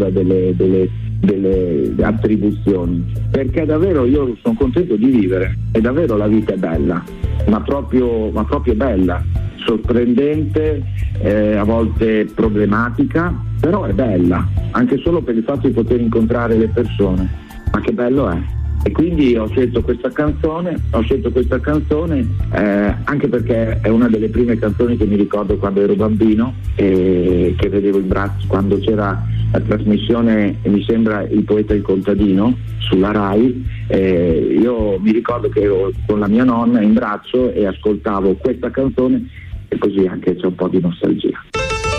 delle attribuzioni, perché davvero io sono contento di vivere e davvero la vita è bella, ma proprio bella, sorprendente, a volte problematica, però è bella, anche solo per il fatto di poter incontrare le persone, ma che bello è. E quindi ho scelto questa canzone anche perché è una delle prime canzoni che mi ricordo quando ero bambino e che vedevo in braccio quando c'era la trasmissione, mi sembra, Il poeta e il contadino sulla Rai. Io mi ricordo che ero con la mia nonna in braccio e ascoltavo questa canzone e così anche c'è un po' di nostalgia.